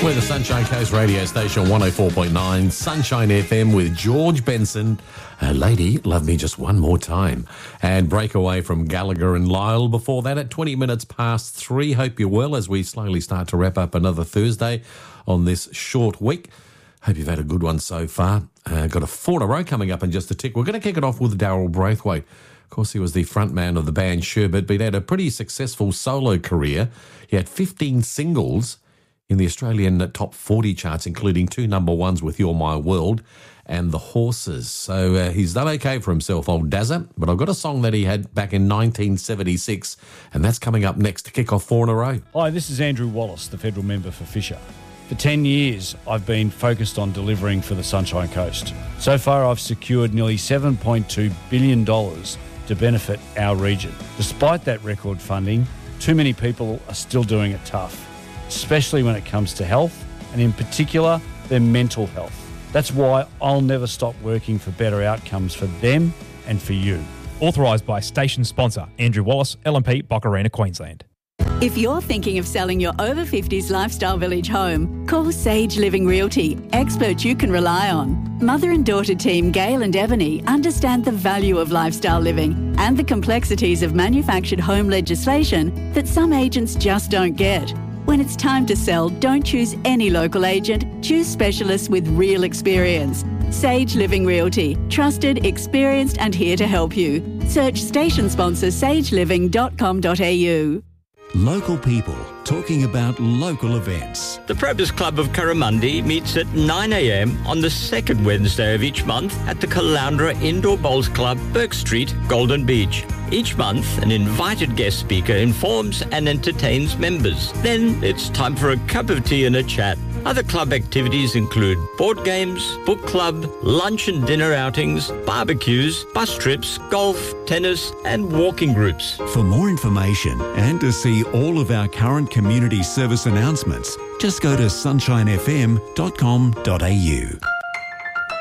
We're the Sunshine Coast radio station 104.9 Sunshine FM with George Benson. Lady, Love Me Just One More Time. And Breakaway from Gallagher and Lyle before that at 20 minutes past 3. Hope you're well as we slowly start to wrap up another Thursday on this short week. Hope you've had a good one so far. Got a 4 in a row coming up in just a tick. We're going to kick it off with Daryl Braithwaite. Of course, he was the frontman of the band Sherbet, but he had a pretty successful solo career. He had 15 singles in the Australian top 40 charts, including 2 number ones with You're My World and The Horses. So he's done okay for himself, old Dazza. But I've got a song that he had back in 1976, and that's coming up next to kick off 4 in a row. Hi, this is Andrew Wallace, the federal member for Fisher. For 10 years, I've been focused on delivering for the Sunshine Coast. So far, I've secured nearly $7.2 billion to benefit our region. Despite that record funding, too many people are still doing it tough, especially when it comes to health, and in particular, their mental health. That's why I'll never stop working for better outcomes for them and for you. Authorised by station sponsor Andrew Wallace, LNP, Boccarina, Queensland. If you're thinking of selling your over-50s lifestyle village home, call Sage Living Realty, experts you can rely on. Mother and daughter team Gail and Ebony understand the value of lifestyle living and the complexities of manufactured home legislation that some agents just don't get. When it's time to sell, don't choose any local agent, choose specialists with real experience. Sage Living Realty, trusted, experienced and here to help you. Search station sponsor sageliving.com.au. Local people talking about local events. The Probus Club of Curramundi meets at 9 a.m. on the second Wednesday of each month at the Caloundra Indoor Bowls Club, Burke Street, Golden Beach. Each month, an invited guest speaker informs and entertains members. Then it's time for a cup of tea and a chat. Other club activities include board games, book club, lunch and dinner outings, barbecues, bus trips, golf, tennis and walking groups. For more information and to see all of our current community service announcements, just go to sunshinefm.com.au.